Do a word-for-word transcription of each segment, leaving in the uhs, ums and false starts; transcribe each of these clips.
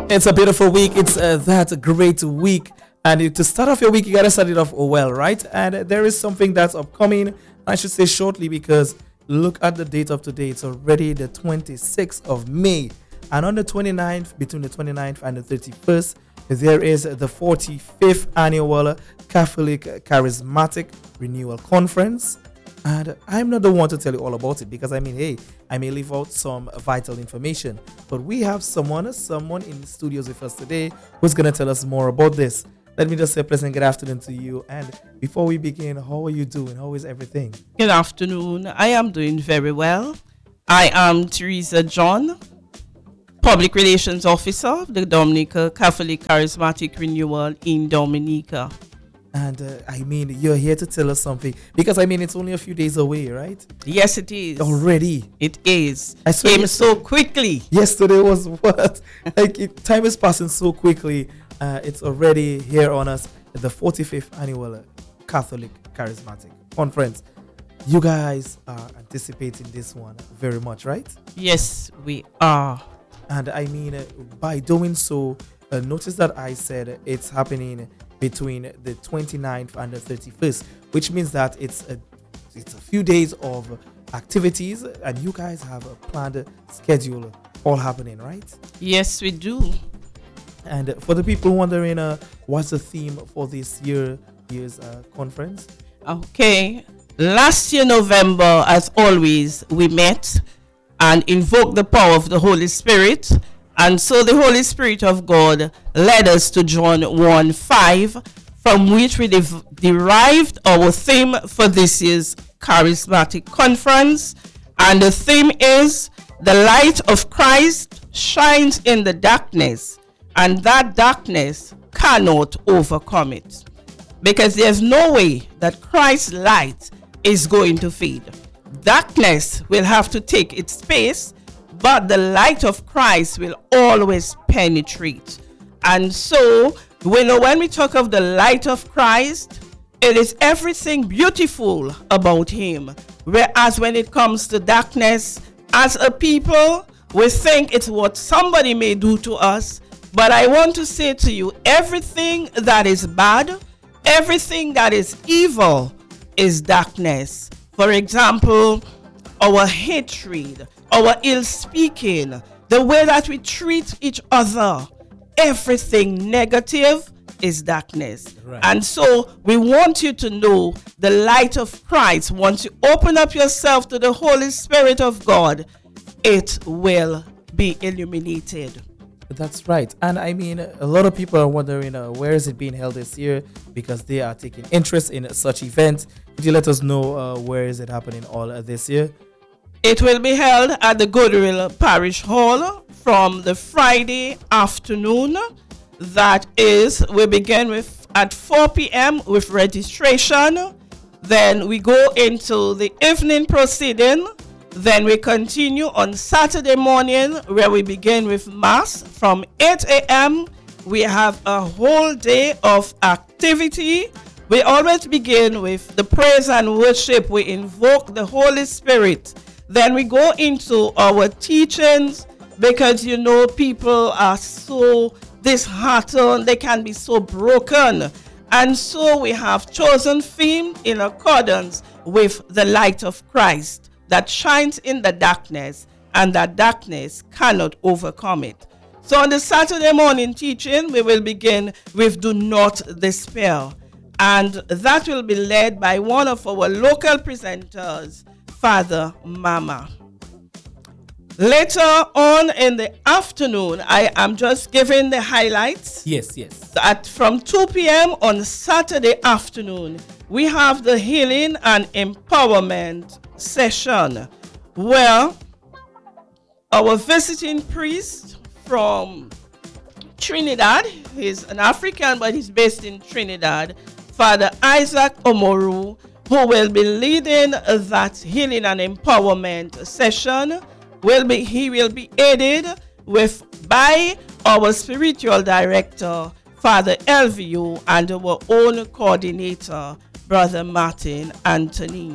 It's a beautiful week. It's uh, that great week. And it- to start off your week, you got to start it off well, right? And uh, there is something that's upcoming, I should say shortly, because look at the date of today. It's already the twenty-sixth of May. And on the twenty-ninth, between the twenty-ninth and the thirty-first, there is the forty-fifth annual Catholic Charismatic Renewal Conference. And I'm not the one to tell you all about it because I mean, hey, I may leave out some vital information. But we have someone, someone in the studios with us today who's going to tell us more about this. Let me just say pleasant good afternoon to you. And before we begin, how are you doing? How is everything? Good afternoon. I am doing very well. I am Teresa John, Public Relations Officer of the Dominica Catholic Charismatic Renewal in Dominica. And uh, I mean, you're here to tell us something because I mean, it's only a few days away, right? Yes, it is. Already. It is. I swear Came yes- so quickly. Yesterday was what? Like it, time is passing so quickly. Uh, it's already here on us, the forty-fifth annual Catholic Charismatic Conference. You guys are anticipating this one very much, right? Yes, we are. And I mean, uh, by doing so, uh, notice that I said it's happening between the twenty-ninth and the thirty-first, which means that it's a, it's a few days of activities, and you guys have a planned schedule all happening, right? Yes, we do. And for the people wondering, uh, what's the theme for this year year's uh, conference? Okay. Last year, November, as always, we met and invoked the power of the Holy Spirit. And so the Holy Spirit of God led us to John one five, from which we dev- derived our theme for this year's charismatic conference. And the theme is the light of Christ shines in the darkness, and that darkness cannot overcome it. Because there's no way that Christ's light is going to fade. Darkness will have to take its space, but the light of Christ will always penetrate. And so, we know when we talk of the light of Christ, it is everything beautiful about him. Whereas when it comes to darkness, as a people, we think it's what somebody may do to us. But I want to say to you, everything that is bad, everything that is evil is darkness. For example, our hatred, our ill speaking, the way that we treat each other, everything negative is darkness. Right. And so we want you to know the light of Christ. Once you open up yourself to the Holy Spirit of God, it will be illuminated. That's right. And I mean, a lot of people are wondering uh, where is it being held this year because they are taking interest in such events. Could you let us know uh, where is it happening all uh, this year? It will be held at the Goodwill Parish Hall from the Friday afternoon. That is, we begin with at four p.m. with registration. Then we go into the evening proceeding. Then we continue on Saturday morning where we begin with Mass from eight a.m. We have a whole day of activity. We always begin with the praise and worship. We invoke the Holy Spirit. Then we go into our teachings because, you know, people are so disheartened. They can be so broken. And so we have chosen theme in accordance with the light of Christ that shines in the darkness, and that darkness cannot overcome it. So on the Saturday morning teaching, we will begin with Do Not Despair. And that will be led by one of our local presenters, Father Mama. Later on in the afternoon, I am just giving the highlights. Yes, yes. At from two p.m. on Saturday afternoon, we have the healing and empowerment session where our visiting priest from Trinidad, he's an African but he's based in Trinidad, Father Isaac Omoru, who will be leading that healing and empowerment session. Will be he will be aided with by our spiritual director, Father Elvio, and our own coordinator, Brother Martin Anthony.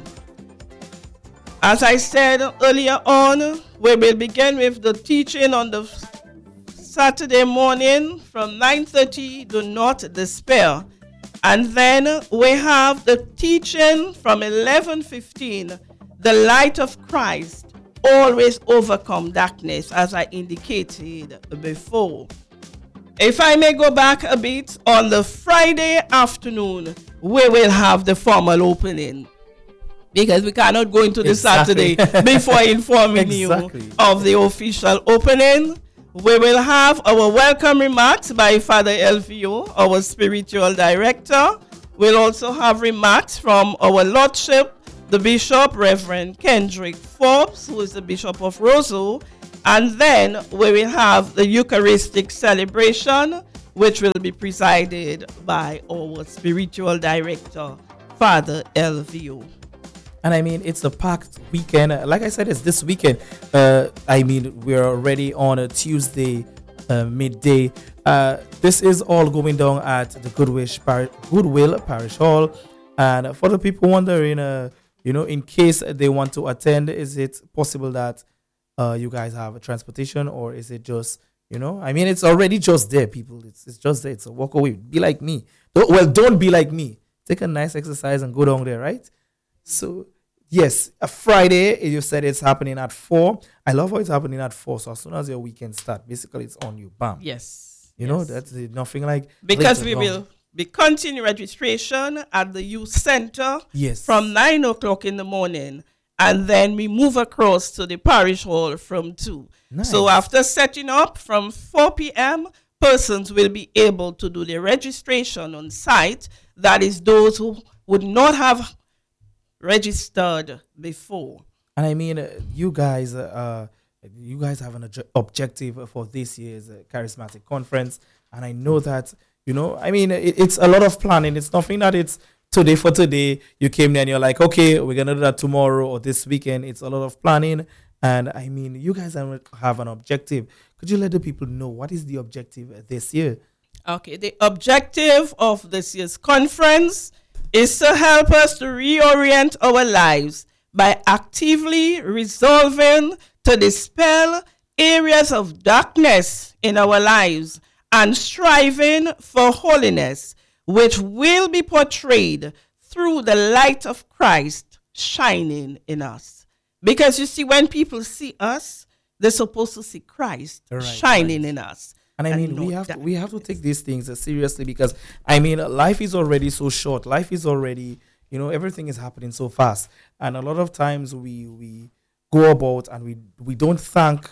As I said earlier on, we will begin with the teaching on the Saturday morning from nine thirty. Do not despair. And then we have the teaching from eleven fifteen. The light of Christ always overcome darkness, as I indicated before. If I may go back a bit, on the Friday afternoon, we will have the formal opening, because we cannot go into the exactly. Saturday before informing exactly. you of the official opening. We will have our welcome remarks by Father Elvio, our spiritual director. We'll also have remarks from our Lordship, the Bishop, Reverend Kendrick Forbes, who is the Bishop of Roseau. And then we will have the Eucharistic celebration, which will be presided by our spiritual director, Father Elvio. And I mean, it's a packed weekend. Like I said, it's this weekend. Uh, I mean, we're already on a Tuesday uh, midday. Uh, this is all going down at the Goodwill, Par- Goodwill Parish Hall. And for the people wondering, uh, you know, in case they want to attend, is it possible that uh, you guys have a transportation, or is it just, you know, I mean, it's already just there, people. It's it's just there. It's a walk away. Be like me. Don't, well, don't be like me. Take a nice exercise and go down there, right? So, yes, a Friday, you said it's happening at four. I love how it's happening at four. So as soon as your weekend starts, basically it's on you. Bam. Yes. You yes. know, that's nothing like... Because we will be continuing registration at the youth center yes. from nine o'clock in the morning. And then we move across to the parish hall from two. Nice. So after setting up from four p.m., persons will be able to do the registration on site. That is those who would not have registered before. And I mean, uh, you guys, uh, you guys have an obje- objective for this year's uh, charismatic conference, and I know that, you know, I mean, it, it's a lot of planning. It's nothing that it's today for today. You came there and you're like, okay, we're gonna do that tomorrow or this weekend. It's a lot of planning, and I mean, you guys have an objective. Could you let the people know what is the objective this year? Okay, the objective of this year's conference is to help us to reorient our lives by actively resolving to dispel areas of darkness in our lives and striving for holiness, which will be portrayed through the light of Christ shining in us. Because you see, when people see us, they're supposed to see Christ right, shining right. in us. And I mean, we have to, we have to take these things seriously, because I mean, life is already so short. Life is already, you know, everything is happening so fast, and a lot of times we we go about and we we don't thank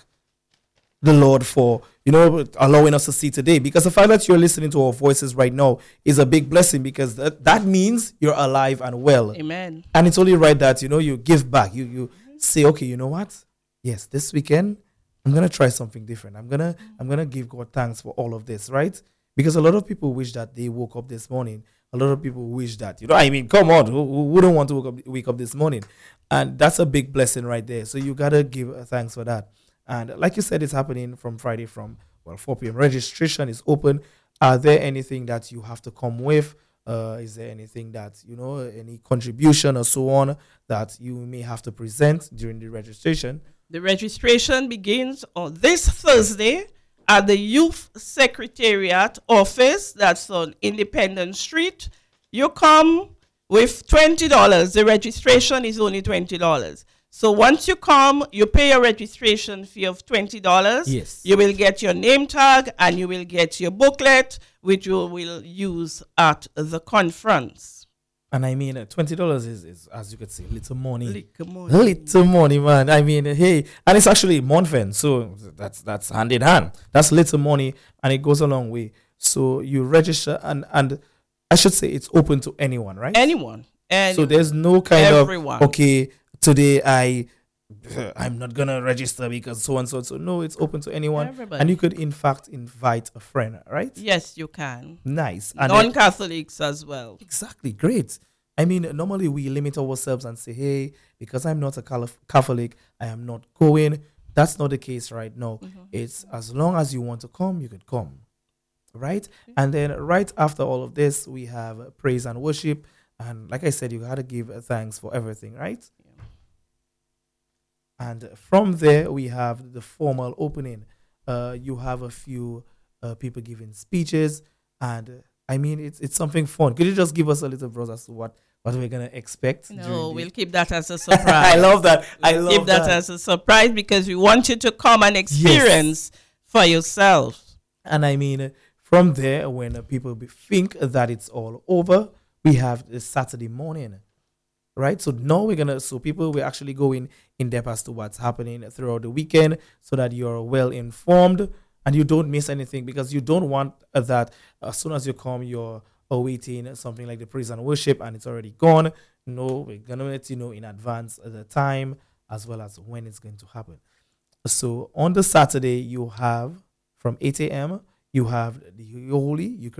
the Lord for, you know, allowing us to see today. Because the fact that you're listening to our voices right now is a big blessing, because that, that means you're alive and well. Amen. And it's only right that, you know, you give back. You you say, okay, you know what? Yes, this weekend I'm gonna try something different. I'm gonna I'm gonna give God thanks for all of this, right? Because a lot of people wish that they woke up this morning. A lot of people wish that, you know, I mean, come on, who, who wouldn't want to wake up, wake up this morning? And that's a big blessing right there. So you gotta give thanks for that. And like you said, it's happening from Friday from, well, four p.m. Registration is open. Are there anything that you have to come with? Uh, is there anything that, you know, any contribution or so on that you may have to present during the registration? The registration begins on this Thursday at the Youth Secretariat office. That's on Independence Street. You come with twenty dollars. The registration is only twenty dollars. So once you come, you pay a registration fee of twenty dollars. Yes. You will get your name tag and you will get your booklet, which you will use at the conference. And I mean, uh, twenty dollars is, is, as you could say, little money. Little money. Little money, man. I mean, hey, and it's actually Monfen, so that's that's hand in hand. That's little money, and it goes a long way. So you register, and, and I should say it's open to anyone, right? Anyone. Anyone. So there's no kind Everyone. of, okay, today I, I'm not going to register because so and so. So no, it's open to anyone. Everybody. And you could, in fact, invite a friend, right? Yes, you can. Nice. And non-Catholics as well. Exactly. Great. I mean, normally we limit ourselves and say, hey, because I'm not a Catholic, I am not going. That's not the case right now. Mm-hmm. It's as long as you want to come, you could come. Right? Okay. And then right after all of this, we have praise and worship. And like I said, you got to give thanks for everything, right? Yeah. And from there, we have the formal opening. Uh, you have a few uh, people giving speeches, and uh, I mean, it's it's something fun. Could you just give us a little browse as to what what we're gonna expect? No, during we'll the- keep that as a surprise. I love that. I love Keep that, that. as a surprise because we want you to come and experience for yourself. And I mean, from there, when uh, people be, think that it's all over, we have the Saturday morning, right? So now we're gonna, so people will actually go in in depth as to what's happening throughout the weekend, so that you're well informed and you don't miss anything, because you don't want uh, that as soon as you come, you're awaiting something like the praise and worship and it's already gone. No, we're gonna let you know in advance at the time as well as when it's going to happen. So on the Saturday, you have from eight a.m. you have the Holy Eucharistic